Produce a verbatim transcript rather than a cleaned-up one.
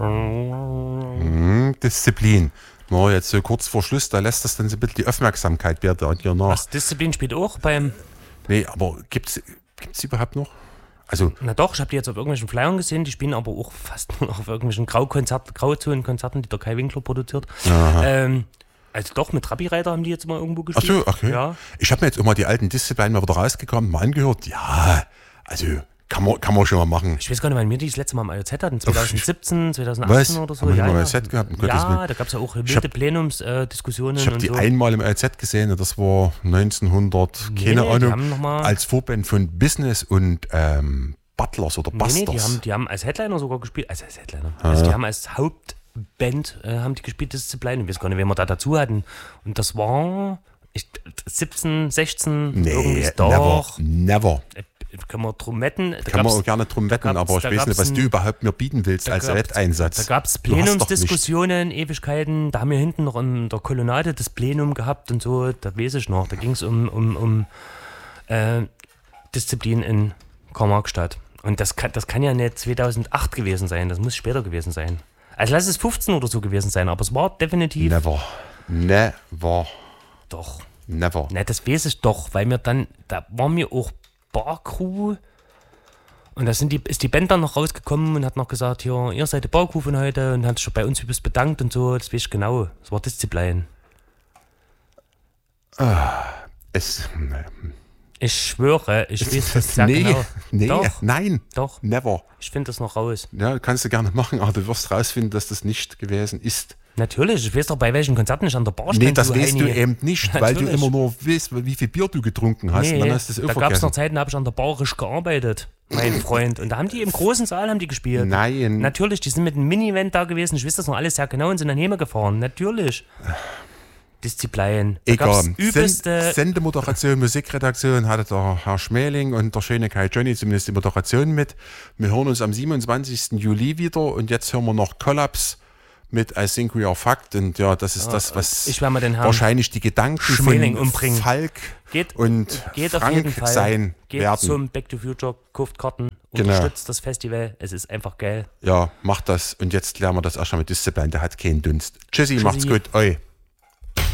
Hm, Disziplin. No, jetzt so kurz vor Schluss, da lässt das dann so ein bisschen die Aufmerksamkeit wieder an dir nach. Was, Disziplin spielt auch beim... Nee, aber gibt's gibt's überhaupt noch? Also, Na doch, ich habe die jetzt auf irgendwelchen Flyern gesehen, die spielen aber auch fast nur auf irgendwelchen Graukonzerten, Grauzonen-Konzerten, die der Kai Winkler produziert. Ähm, also doch, mit Trabi-Reiter haben die jetzt mal irgendwo ach gespielt. so, okay. Ja. Ich habe mir jetzt immer die alten Disziplinen mal wieder rausgekommen, mal angehört. Ja, also kann man, kann man schon mal machen. Ich weiß gar nicht, wann wir die das letzte Mal am I O Z hatten, zwanzig siebzehn, zwanzig achtzehn Was? oder so. Haben wir Ja, nicht mal ja. I O Z gehabt? Um Gottes Ja, Willen. da gab es ja auch Ich wilde hab- Plenumsdiskussionen Ich habe und die so. einmal im I O Z gesehen, das war neunzehnhundert, Nee, keine die Ahnung, haben noch mal- als Vorband von Business und ähm, Butlers oder Nee, Busters. nee, die haben, die haben als Headliner sogar gespielt. Also als Headliner. Also die haben als Hauptband äh, haben die gespielt, Disziplin. Ich weiß gar nicht, wen wir da dazu hatten. Und das war ich, siebzehn, sechzehn, irgendwie nee, ist never, doch. never. Äh, Können wir drum wetten? Da Kann man gab's- auch gerne drum wetten, gab's- aber ich da weiß nicht, gab's was du ein- überhaupt mir bieten willst als gab's- Wetteinsatz. Da gab es Du hast doch nicht- Plenumsdiskussionen, Ewigkeiten. Da haben wir hinten noch in der Kolonnade das Plenum gehabt und so. Da weiß ich noch. Da ging es um, um, um äh, Disziplin in Karl-Marx-Stadt. Und das kann, das kann ja nicht zweitausendacht gewesen sein. Das muss später gewesen sein. Also lass es fünfzehn oder so gewesen sein. Aber es war definitiv... Never. Never. Doch. Never. Ne, das weiß ich doch. Weil wir dann... Da waren wir auch Barcrew... Und da sind die, ist die Band dann noch rausgekommen und hat noch gesagt, hier, ihr seid die Barcrew von heute und hat sich schon bei uns übelst bedankt und so, das weiß ich genau. Das war Disziplin. Es, ne, Ich schwöre, ich weiß das sehr nee, genau. nee, Doch, nein, doch. never. Ich finde das noch raus. Ja, kannst du gerne machen, aber du wirst rausfinden, dass das nicht gewesen ist. Natürlich, ich weiß doch, bei welchen Konzerten ich an der Bar stand. Nee, das du weißt du Heini. eben nicht, weil du Natürlich. immer nur weißt, wie viel Bier du getrunken hast. Nee, und dann hast du es auch da gab es vergessen. noch Zeiten, da habe ich an der Bar richtig gearbeitet, mein Freund. Und da haben die im großen Saal haben die gespielt. Nein. Natürlich, die sind mit einem Mini-Event da gewesen. Ich weiß das noch alles sehr genau und sind dann gefahren. Natürlich. Disziplin. Da gab's Egal. übelste... Send Sendemoderation, Musikredaktion hatte der Herr Schmäling und der schöne Kai Johnny zumindest die Moderation mit. Wir hören uns am siebenundzwanzigsten Juli wieder und jetzt hören wir noch Collapse mit I Think We Are Fucked und ja, das ist das, was ich werde mal den Herrn wahrscheinlich die Gedanken Schmäling von umbringen. Falk Geht, und geht auf Frank jeden Fall. sein Geht werden. zum Back to Future, kauft Karten, Genau. unterstützt das Festival. Es ist einfach geil. Ja, macht das und jetzt lernen wir das erstmal mit Disziplin, der hat keinen Dunst. Tschüssi, Tschüssi. macht's gut, oi.